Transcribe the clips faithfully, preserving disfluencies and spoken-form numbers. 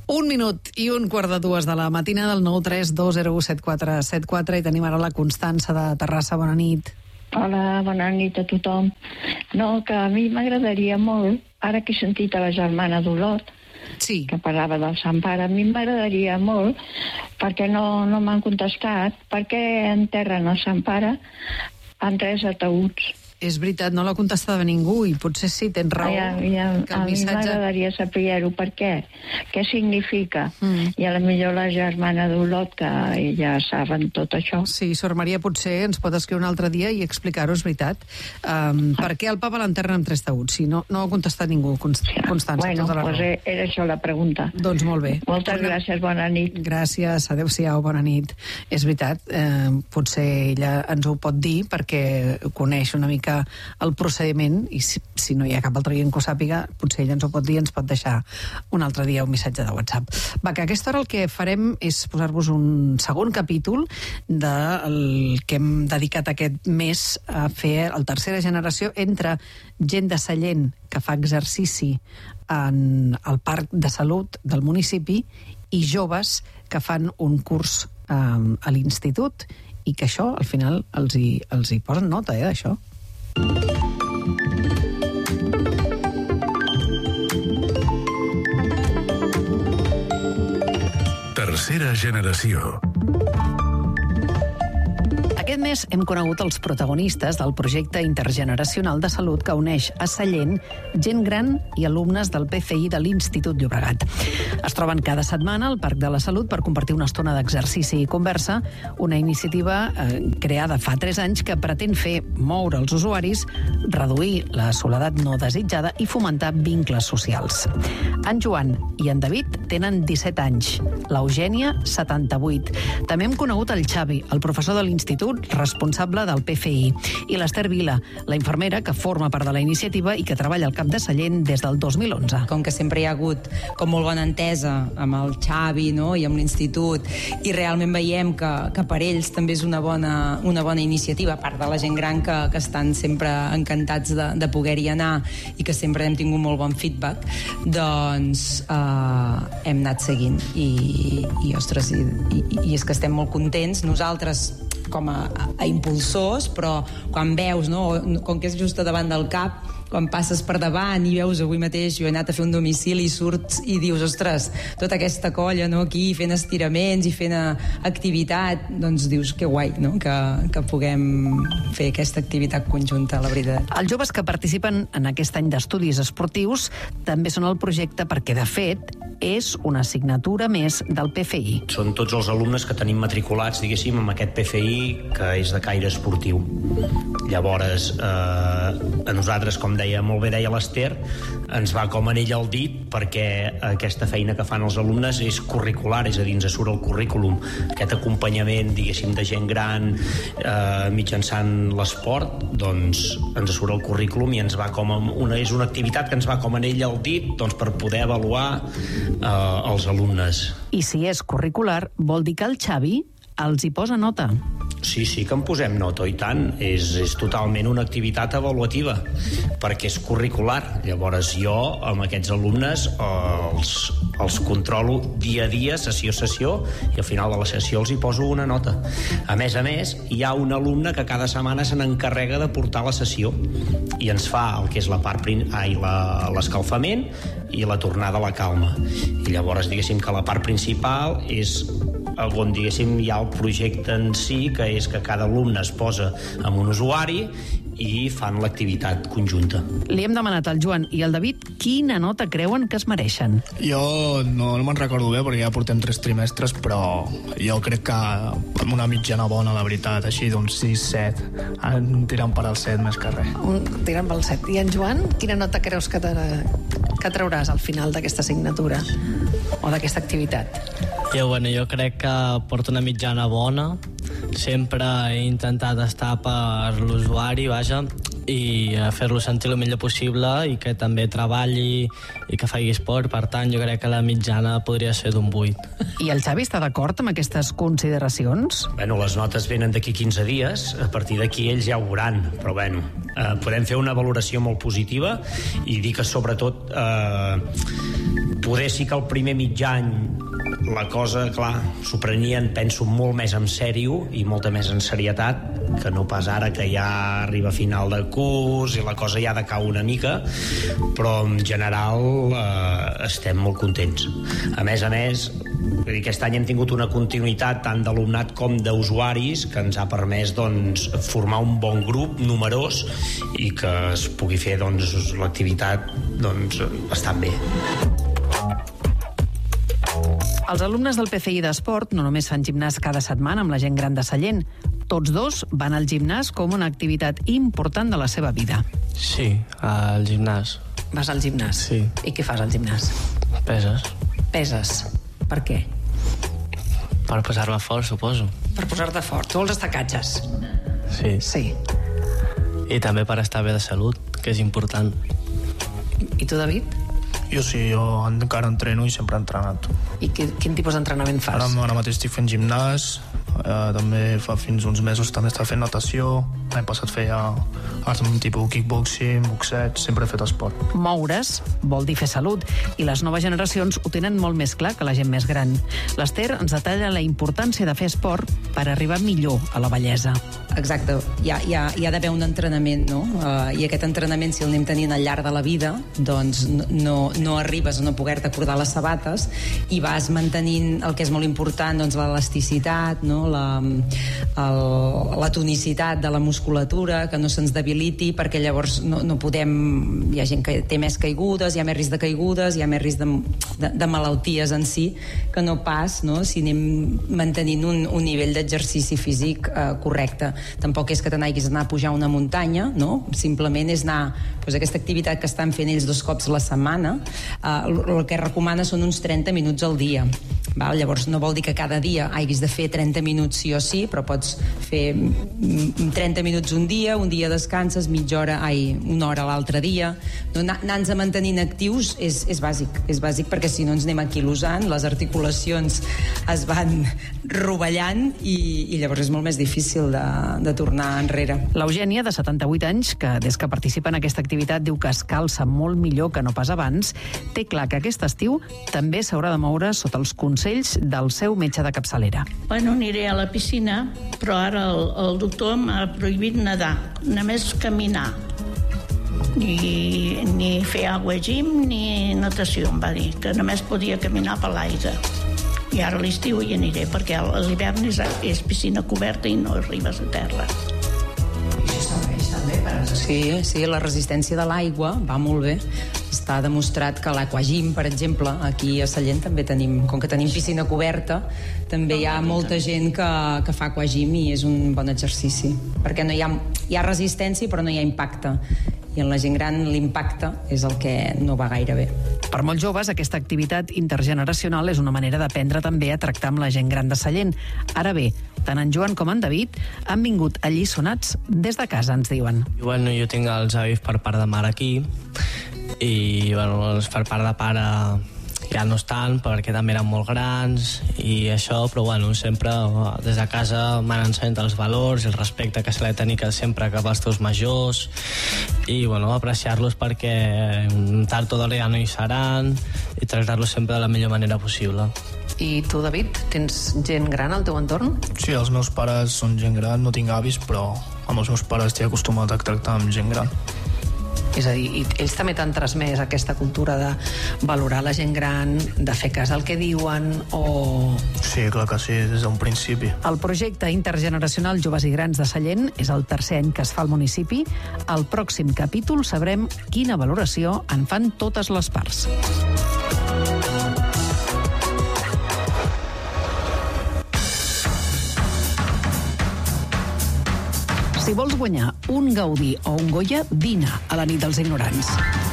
Un minut i un quart de dues de la matina del nou tres dos zero u set quatre set quatre i tenim ara la Constança de Terrassa. Bona nit. Hola, bona nit a tothom. No, que a mi m'agradaria molt, ara que he sentit a la germana d'Olot, sí, que parlava del Sant Pare, a mi m'agradaria molt, perquè no, no m'han contestat, per què enterren el Sant Pare en tres ataüts? És veritat, no l'ha contestat ningú i potser sí, tens raó. Ja, ja, a mi missatge... m'agradaria saber-ho, per què? Què significa? Mm. I a la millor la germana d'Olot, que ella saben tot això. Sí, Sor Maria potser ens pot escriure un altre dia i explicar-ho, és veritat. Um, per què el papa l'enterren amb tres taüts? Sí, no, no ha contestat ningú, Constança. Bueno, tota la pues raó. Era això la pregunta. Doncs molt bé. Moltes bona... gràcies, bona nit. Gràcies, adéu-siau, bona nit. És veritat, eh, potser ella ens ho pot dir perquè coneix una mica el procediment i si, si no hi ha cap altre gent que ho sàpiga, potser ella ens ho pot dir, ens pot deixar un altre dia un missatge de WhatsApp. Va, que a aquesta hora el que farem és posar-vos un segon capítol del que hem dedicat aquest mes a fer el Tercera Generació entre gent de Sallent que fa exercici en el parc de salut del municipi i joves que fan un curs eh, a l'institut i que això, al final, els hi, els hi posen nota, eh, d'això. Tercera Generació. Aquest mes hem conegut els protagonistes del projecte intergeneracional de salut que uneix a Sallent gent gran i alumnes del P C I de l'Institut Llobregat. Es troben cada setmana al Parc de la Salut per compartir una estona d'exercici i conversa, una iniciativa eh, creada fa tres anys que pretén fer moure els usuaris, reduir la soledat no desitjada i fomentar vincles socials. En Joan i en David tenen disset anys, l'Eugènia setanta-vuit. També hem conegut el Xavi, el professor de l'Institut, responsable del P F I, i l'Ester Vila, la infermera que forma part de la iniciativa i que treballa al Cap de Sallent des del dos mil onze. Com que sempre hi ha hagut com molt bona entesa amb el Xavi, no?, i amb l'Institut, i realment veiem que, que per ells també és una bona, una bona iniciativa, a part de la gent gran que, que estan sempre encantats de, de poder-hi anar i que sempre hem tingut molt bon feedback, doncs eh, hem anat seguint i, i ostres, i, i, i és que estem molt contents nosaltres com a, a impulsors, però quan veus, no, com que és just davant del cap, quan passes per davant i veus, avui mateix jo he anat a fer un domicili i surts i dius, ostres, tota aquesta colla, no, aquí fent estiraments i fent activitat, doncs dius que guai, no?, que, que puguem fer aquesta activitat conjunta, la veritat. Els joves que participen en aquest any d'estudis esportius també són el projecte perquè, de fet, és una assignatura més del P F I. Són tots els alumnes que tenim matriculats, diguéssim, amb aquest P F I que és de caire esportiu. Llavors, eh, a nosaltres, com deia, molt bé deia l'Ester, ens va com anell al dit perquè aquesta feina que fan els alumnes és curricular, és a dir, ens surt el currículum. Aquest acompanyament, diguéssim, de gent gran eh, mitjançant l'esport, doncs ens surt el currículum i ens va com una, és una activitat que ens va com anell al dit, doncs, per poder avaluar eh, els alumnes. I si és curricular, vol dir que el Xavi els hi posa nota. Sí, sí que en posem nota, i tant. És, és totalment una activitat avaluativa, perquè és curricular. Llavors jo, amb aquests alumnes, els, els controlo dia a dia, sessió a sessió, i al final de la sessió els hi poso una nota. A més a més, hi ha un alumne que cada setmana se n'encarrega de portar la sessió, i ens fa el que és la part, ai, la, l'escalfament i la tornada a la calma. I llavors, diguéssim que la part principal és on, diguéssim, hi ha el projecte en si, que és que cada alumne es posa amb un usuari i fan l'activitat conjunta. Li hem demanat al Joan i al David quina nota creuen que es mereixen. Jo no, no me'n recordo bé perquè ja portem tres trimestres, però jo crec que amb una mitjana bona, la veritat, així d'uns sis set, tirant per al set més que res. Un, tirant pel set. I en Joan, quina nota creus que, que trauràs al final d'aquesta assignatura o d'aquesta activitat? Jo, bueno, jo crec que porto una mitjana bona. Sempre he intentat estar per l'usuari, vaja, i fer-lo sentir el millor possible i que també treballi i que faci esport. Per tant, jo crec que la mitjana podria ser d'un vuit. I el Xavi està d'acord amb aquestes consideracions? Bueno, les notes venen d'aquí quinze dies, a partir d'aquí ells ja ho veuran, però bueno, eh, podem fer una valoració molt positiva i dir que sobretot eh, poder sí que el primer mig any la cosa, clar, s'ho prenien, penso, molt més en sèrio i molta més en serietat, que no pas ara, que ja arriba a final de curs i la cosa ja decau una mica, però en general eh, estem molt contents. A més a més, vull dir, aquest any hem tingut una continuïtat tant d'alumnat com d'usuaris que ens ha permès doncs, formar un bon grup numerós i que es pugui fer doncs, l'activitat doncs, bastant bé. Els alumnes del P C I d'Esport no només fan gimnàs cada setmana amb la gent gran de Sallent. Tots dos van al gimnàs com una activitat important de la seva vida. Sí, al gimnàs. Vas al gimnàs? Sí. I què fas al gimnàs? Peses. Peses. Per què? Per posar-me fort, suposo. Per posar-te fort. Tu vols estar catxes? Sí. Sí. I també per estar bé de salut, que és important. I tu, David? Jo sí, jo encara entreno i sempre he entrenat. I quin, quin tipus d'entrenament fas? Ara, ara mateix estic fent gimnàs, eh, també fa fins uns mesos també estava fent natació, l'any passat feia arts amb tipus kickboxing, boxeig, sempre he fet esport. Moure's vol dir fer salut, i les noves generacions ho tenen molt més clar que la gent més gran. L'Ester ens detalla la importància de fer esport per arribar millor a la vellesa. Exacte, hi ha, hi ha, hi ha d'haver un entrenament, no? Uh, I aquest entrenament, si el anem tenint al llarg de la vida, doncs no, no arribes a no poder-te acordar les sabates i vas mantenint el que és molt important, doncs l'elasticitat, no? la, el, la tonicitat de la musculatura, que no se'ns debiliti, perquè llavors no, no podem... Hi ha gent que té més caigudes, hi ha més risc de caigudes, hi ha més risc de, de, de malalties en si, que no pas, no? Si anem mantenint un, un nivell d'exercici físic eh, correcte. Tampoc és que te n'haguis d'anar a pujar una muntanya, no? Simplement és anar, doncs aquesta activitat que estan fent ells dos cops a la setmana, eh, el que recomana són uns trenta minuts al dia. Val? Llavors no vol dir que cada dia hagis de fer trenta minuts sí o sí, però pots fer trenta minuts un dia, un dia descanses, mitja hora, ai, una hora l'altre dia. No, anar-nos a mantenint actius és, és bàsic, és bàsic perquè si no ens anem aquilosant, les articulacions es van rovellant i, i llavors és molt més difícil de, de tornar enrere. L'Eugènia, de setanta-vuit anys, que des que participa en aquesta activitat diu que es calça molt millor que no pas abans, té clar que aquest estiu també s'haurà de moure sota els consells del seu metge de capçalera. Bueno, aniré a la piscina, però ara el, el doctor m'ha prohibit nedar, només caminar. Ni, ni fer agua gym ni natació, em va dir, que només podia caminar per l'aire. I ara a l'estiu hi aniré, perquè a l'hivern és, és piscina coberta i no arribes a terra. I això serveix també per... Sí, sí, la resistència de l'aigua va molt bé. Està demostrat que l'aquagym, per exemple, aquí a Sallent també tenim, com que tenim piscina coberta, també hi ha molta gent que, que fa aquagym i és un bon exercici, perquè no hi ha, hi ha resistència però no hi ha impacte. I en la gent gran l'impacte és el que no va gaire bé. Per molts joves, aquesta activitat intergeneracional és una manera d'aprendre també a tractar amb la gent gran de Sallent. Ara bé, tant en Joan com en David han vingut alliçonats des de casa, ens diuen. Bueno, jo tinc els avis per part de mare aquí i bueno, per part de pare ja no estan perquè també eren molt grans i això, però bueno, sempre des de casa m'han ensenyat els valors i el respecte que s'ha de tenir sempre cap als teus majors i bueno, apreciar-los perquè tard o d'hora ja no hi seran i tractar-los sempre de la millor manera possible. I tu, David, tens gent gran al teu entorn? Sí, els meus pares són gent gran, no tinc avis, però amb els meus pares estic acostumat a tractar amb gent gran. És a dir, ells també t'han transmès aquesta cultura de valorar la gent gran, de fer cas al que diuen o... Sí, clar que sí, des d'un principi. El projecte intergeneracional Joves i Grans de Sallent és el tercer any que es fa al municipi. Al pròxim capítol sabrem quina valoració en fan totes les parts. Si vols guanyar un Gaudí o un Goya, vine a la nit dels ignorants.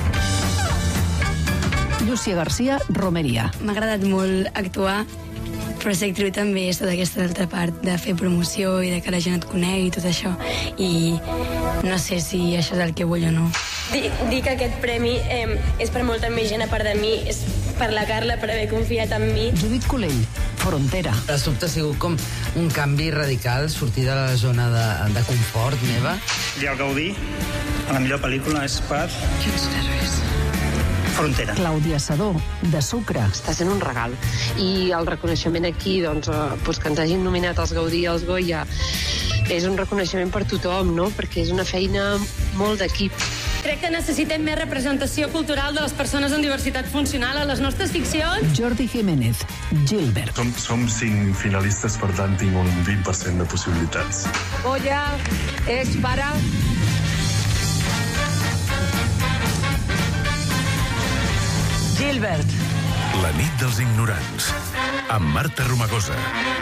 Llúcia García, Romeria. M'ha agradat molt actuar, però ser actriu també és tota aquesta altra part de fer promoció i de que la gent et conegui i tot això. I no sé si això és el que vull o no. Dir que aquest premi eh, és per molta més gent a part de mi, és per la Carla, per haver confiat en mi. Judit Colell, Frontera. De sobte ha sigut com un canvi radical, sortir de la zona de, de confort meva. I el Gaudí, a la millor pel·lícula, és per... Quins nervis. Frontera. Clàudia Sadó, de Sucre. Està sent un regal. I el reconeixement aquí, doncs, eh, doncs que ens hagin nominat als Gaudí i als Goya, és un reconeixement per tothom, no? Perquè és una feina molt d'equip. Crec que necessitem més representació cultural de les persones amb diversitat funcional a les nostres ficcions. Jordi Jiménez, Gilbert. Som, som cinc finalistes, per tant tinc un vint per cent de possibilitats. Goya és para... Gilbert. La nit dels ignorants, amb Marta Romagosa.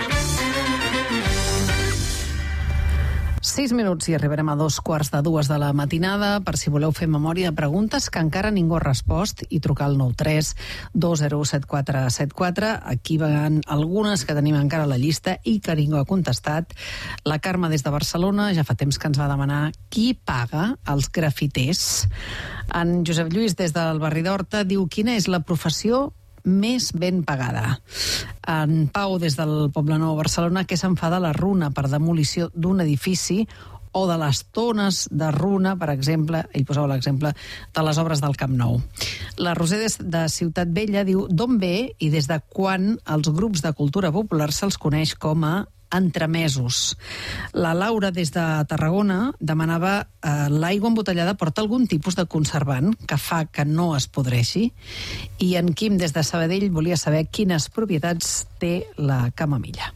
Sis minuts i arribarem a dos quarts de dues de la matinada per si voleu fer memòria de preguntes que encara ningú ha respost i trucar al nou tres dos zero set quatre set quatre. Aquí van algunes que tenim encara a la llista i que ningú ha contestat. La Carme des de Barcelona ja fa temps que ens va demanar qui paga els grafiters. En Josep Lluís des del barri d'Horta diu quina és la professió més ben pagada. En Pau, des del Poblenou, Barcelona, que s'enfada la runa per demolició d'un edifici o de les tones de runa, per exemple, ell posava l'exemple de les obres del Camp Nou. La Roser des de Ciutat Vella diu d'on ve i des de quan els grups de cultura popular se'ls coneix com a entremesos. La Laura des de Tarragona demanava eh, l'aigua embotellada porta algun tipus de conservant que fa que no es podreixi, i en Quim des de Sabadell volia saber quines propietats té la camamilla.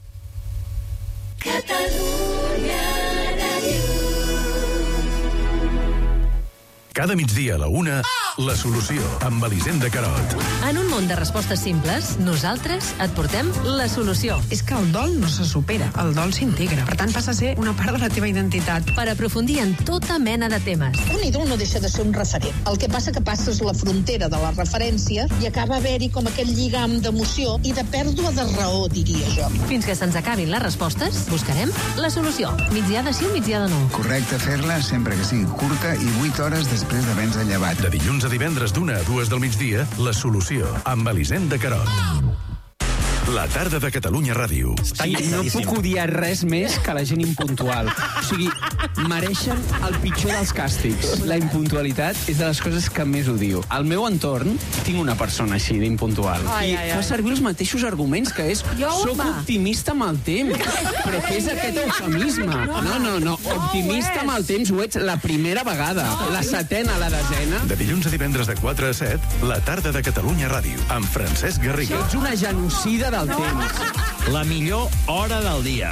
Catalunya Cada migdia a la una, La Solució, amb Elisenda Carot. En un món de respostes simples, nosaltres et portem la solució. És que el dol no se supera, el dol s'integra. Per tant, passa a ser una part de la teva identitat. Per aprofundir en tota mena de temes. Un ídol no deixa de ser un referent. El que passa que passes la frontera de la referència i acaba haver-hi com aquell lligam d'emoció i de pèrdua de raó, diria jo. Fins que se'ns acabin les respostes, buscarem la solució. Migdiada sí o migdiada no. Correcte fer-la sempre que sigui curta i vuit hores després d'haver-nos llevat. De dilluns a divendres d'una a dues del migdia, La Solució, amb Elisenda Carot. La tarda de Catalunya Ràdio. Sí, no puc odiar res més que la gent impuntual. O sigui, mereixen el pitjor dels càstigs. La impuntualitat és de les coses que més odio. Al meu entorn tinc una persona així d'impuntual. I fa servir els mateixos arguments, que és soc optimista amb el temps. Però què és aquest eufemisme? No, no, no. Optimista amb el temps ho ets la primera vegada. La setena, la desena. De dilluns a divendres de quatre a set, La tarda de Catalunya Ràdio, amb Francesc Garriga. Ets una genocida del temps. La millor hora del dia.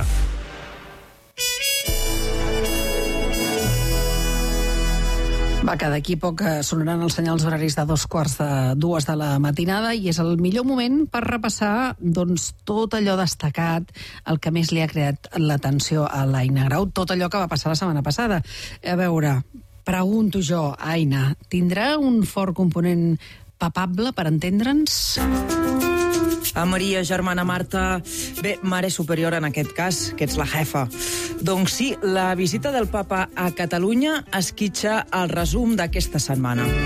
Va, que d'aquí poc sonaran els senyals horaris de dos quarts de dues de la matinada i és el millor moment per repassar doncs, tot allò destacat, el que més li ha creat l'atenció a l'Aina Grau, tot allò que va passar la setmana passada. A veure, pregunto jo, Aina, tindrà un fort component papable per entendre'ns? A Maria, germana Marta, bé, mare superior en aquest cas, que ets la jefa. Doncs sí, la visita del papa a Catalunya esquitxa el resum d'aquesta setmana.